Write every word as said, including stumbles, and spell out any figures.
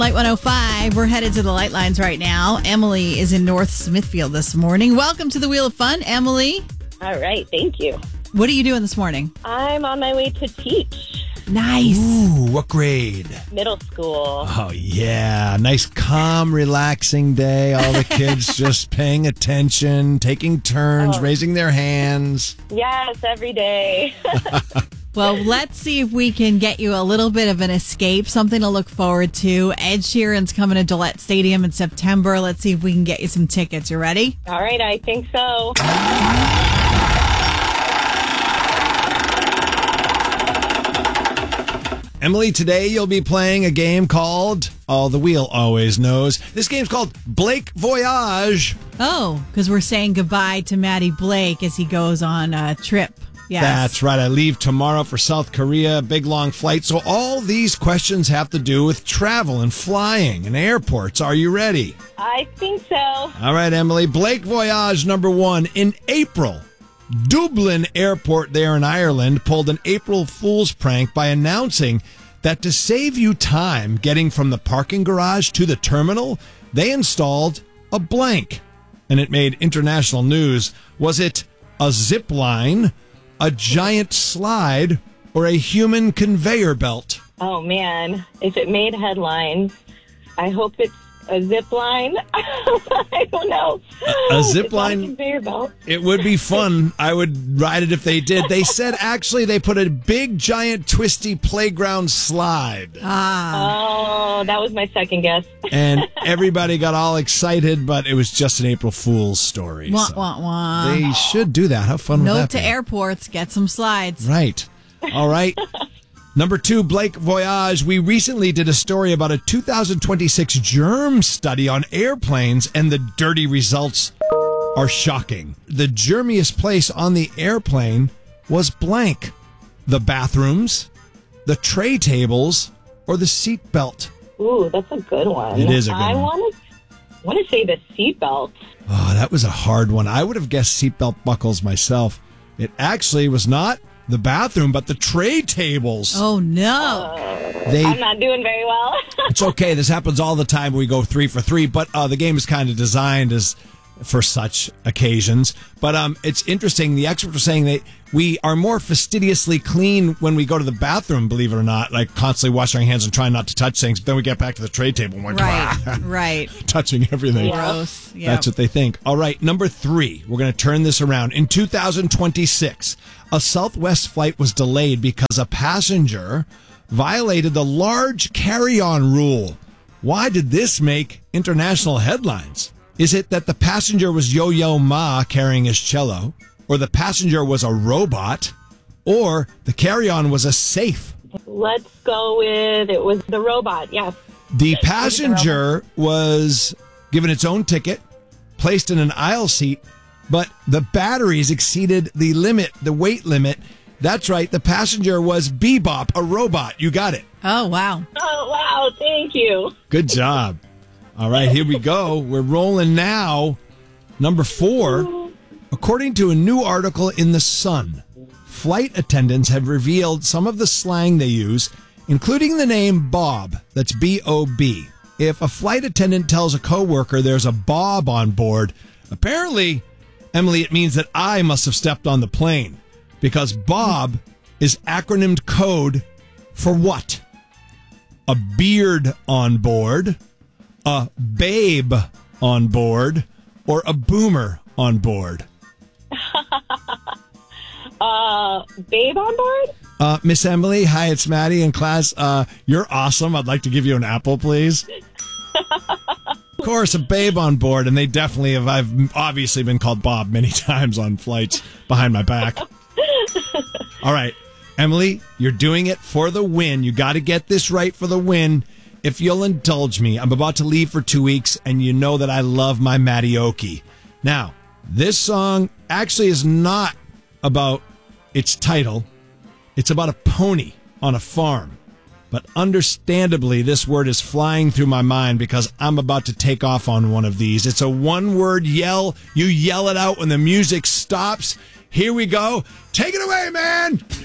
Light one oh five, we're headed to the light lines right now. Emily is in North Smithfield this morning. Welcome to the Wheel of Fun, Emily. All right, thank you. What are you doing this morning? I'm on my way to teach Nice. Ooh, what grade? middle school. Oh, yeah. Nice, calm, relaxing day. All the kids just paying attention, taking turns, Oh. raising their hands. Yes, every day. Well, let's see if we can get you a little bit of an escape, something to look forward to. Ed Sheeran's coming to Gillette Stadium in September. Let's see if we can get you some tickets. You ready? All right, I think so. Emily, today you'll be playing a game called, oh, the wheel always knows. This game's called Blake Voyage. Oh, because we're saying goodbye to Matty Blake as he goes on a trip. Yes. That's right. I leave tomorrow for South Korea, big long flight. So all these questions have to do with travel and flying and airports. Are you ready? I think so. All right, Emily. Blake Voyage number one. In April, Dublin Airport there in Ireland pulled an April Fool's prank by announcing that to save you time getting from the parking garage to the terminal, they installed a blank. And it made international news. Was it a zip line, a giant slide, or a human conveyor belt? Oh, man. If it made headlines, I hope it's a zip line. I don't know. A zip It's not a line? conveyor belt. It would be fun. I would ride it if they did. They said actually they put a big, giant, twisty playground slide. Ah. Oh, that was my second guess. And everybody got all excited, but it was just an April Fool's story. Wah, so wah, wah. They should do that. How fun would Note that to be? airports, get some slides. Right. All right. Number two, Blake Voyage. We recently did a story about a two thousand twenty-six germ study on airplanes, and the dirty results are shocking. The germiest place on the airplane was blank. The bathrooms, the tray tables, or the seat belt. Ooh, that's a good one. It is a good I one. want to want to say the seatbelt. Oh, that was a hard one. I would have guessed seatbelt buckles myself. It actually was not the bathroom, but the tray tables. Oh, no. They I'm not doing very well. It's okay. This happens all the time. We go three for three, but uh, the game is kind of designed as for such occasions. But um, it's interesting. The experts are saying that we are more fastidiously clean when we go to the bathroom, believe it or not, like constantly washing our hands and trying not to touch things. But then we get back to the tray table and we're Right, right. touching everything. Gross. Yep. That's what they think. All right, number three. We're going to turn this around. In two thousand twenty-six, a Southwest flight was delayed because a passenger violated the large carry-on rule. Why did this make international headlines? Is it that the passenger was Yo-Yo Ma carrying his cello, or the passenger was a robot, or the carry-on was a safe? Let's go with it was the robot. Yes. The passenger was given its own ticket, placed in an aisle seat, but the batteries exceeded the limit, the weight limit. That's right. The passenger was Bebop, a robot. You got it. Oh, wow. Oh, wow. Thank you. Good job. All right, here we go. We're rolling now. Number four. According to a new article in The Sun, flight attendants have revealed some of the slang they use, including the name Bob. That's B O B. If a flight attendant tells a coworker there's a Bob on board, apparently, Emily, it means that I must have stepped on the plane, because Bob is acronymed code for what? A beard on board, a babe on board, or a boomer on board? Uh, babe on board? Uh, Miss Emily, hi, it's Maddie in class. Uh, you're awesome. I'd like to give you an apple, please. Of course, a babe on board, and they definitely have. I've obviously been called Bob many times on flights behind my back. All right, Emily, you're doing it for the win. You got to get this right for the win. If you'll indulge me, I'm about to leave for two weeks, and you know that I love my Mattioki. Now, this song actually is not about its title. It's about a pony on a farm. But understandably, this word is flying through my mind because I'm about to take off on one of these. It's a one-word yell. You yell it out when the music stops. Here we go. Take it away, man!